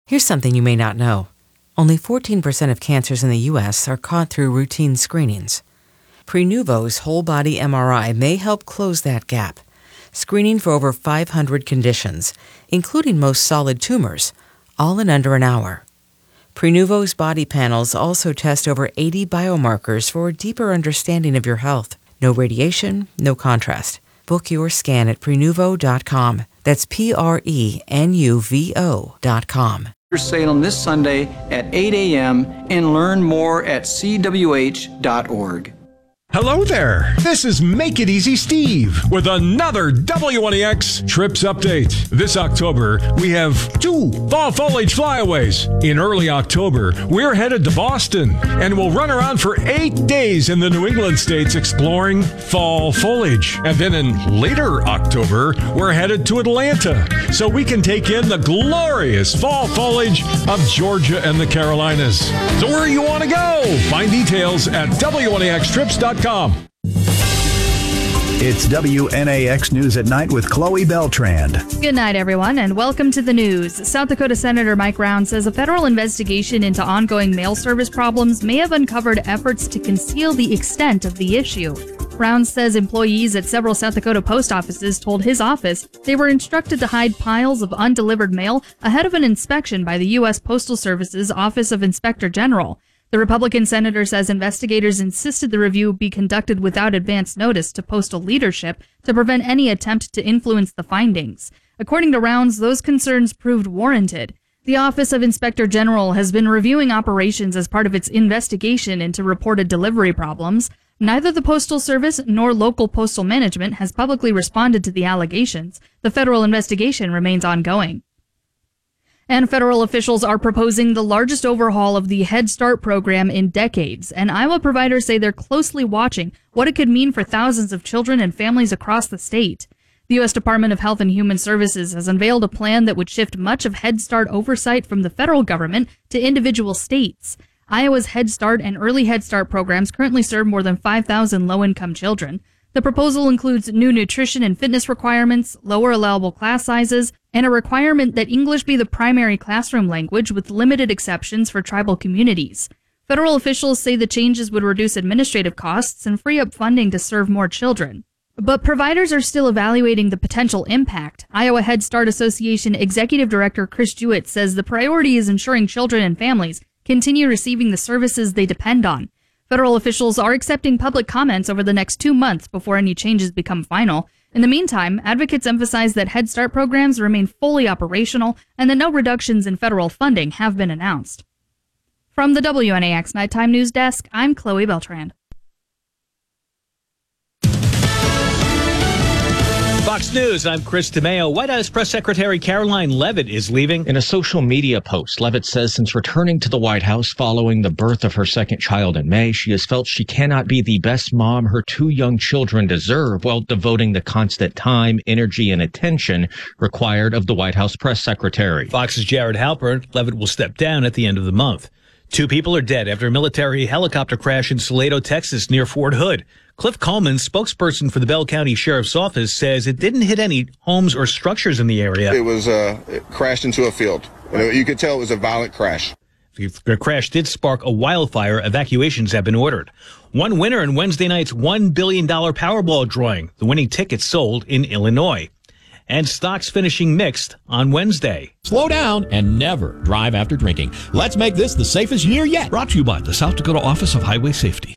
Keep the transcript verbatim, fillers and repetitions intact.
Here's something you may not know. Only fourteen percent of cancers in the U S are caught through routine screenings. Prenuvo's whole-body M R I may help close that gap, screening for over five hundred conditions, including most solid tumors, all in under an hour. Prenuvo's body panels also test over eighty biomarkers for a deeper understanding of your health. No radiation, no contrast. Book your scan at Prenuvo dot com. That's P R E N U V O dot com. Salem this Sunday at eight a.m. and learn more at C W H dot org. Hello there. This is Make It Easy Steve with another W N E X Trips Update. This October, we have two fall foliage flyaways. In early October, we're headed to Boston, and we'll run around for eight days in the New England states exploring fall foliage. And then in later October, we're headed to Atlanta, so we can take in the glorious fall foliage of Georgia and the Carolinas. So where do you want to go? Find details at W N E X trips dot com. It's W N A X News at Night with Chloe Beltrand. Good night, everyone, and welcome to the news. South Dakota Senator Mike Rounds says a federal investigation into ongoing mail service problems may have uncovered efforts to conceal the extent of the issue. Rounds says employees at several South Dakota post offices told his office they were instructed to hide piles of undelivered mail ahead of an inspection by the U S Postal Service's Office of Inspector General. The Republican senator says investigators insisted the review be conducted without advance notice to postal leadership to prevent any attempt to influence the findings. According to Rounds, those concerns proved warranted. The Office of Inspector General has been reviewing operations as part of its investigation into reported delivery problems. Neither the Postal Service nor local postal management has publicly responded to the allegations. The federal investigation remains ongoing. And federal officials are proposing the largest overhaul of the Head Start program in decades, and Iowa providers say they're closely watching what it could mean for thousands of children and families across the state. The U S Department of Health and Human Services has unveiled a plan that would shift much of Head Start oversight from the federal government to individual states. Iowa's Head Start and Early Head Start programs currently serve more than five thousand low-income children. The proposal includes new nutrition and fitness requirements, lower allowable class sizes, and a requirement that English be the primary classroom language with limited exceptions for tribal communities. Federal officials say the changes would reduce administrative costs and free up funding to serve more children. But providers are still evaluating the potential impact. Iowa Head Start Association Executive Director Chris Jewett says the priority is ensuring children and families continue receiving the services they depend on. Federal officials are accepting public comments over the next two months before any changes become final. In the meantime, advocates emphasize that Head Start programs remain fully operational and that no reductions in federal funding have been announced. From the W N A X Nighttime News Desk, I'm Chloe Beltrand. Fox News, I'm Chris DeMeo. White House Press Secretary Caroline Leavitt is leaving. In a social media post, Leavitt says since returning to the White House following the birth of her second child in May, she has felt she cannot be the best mom her two young children deserve while devoting the constant time, energy, and attention required of the White House Press Secretary. Fox's Jared Halpern, Leavitt will step down at the end of the month. Two people are dead after a military helicopter crash in Salado, Texas, near Fort Hood. Cliff Coleman, spokesperson for the Bell County Sheriff's Office, says it didn't hit any homes or structures in the area. It was uh, it crashed into a field. You could tell it was a violent crash. The crash did spark a wildfire. Evacuations have been ordered. One winner in Wednesday night's one billion dollars Powerball drawing. The winning tickets sold in Illinois. And stocks finishing mixed on Wednesday. Slow down and never drive after drinking. Let's make this the safest year yet. Brought to you by the South Dakota Office of Highway Safety.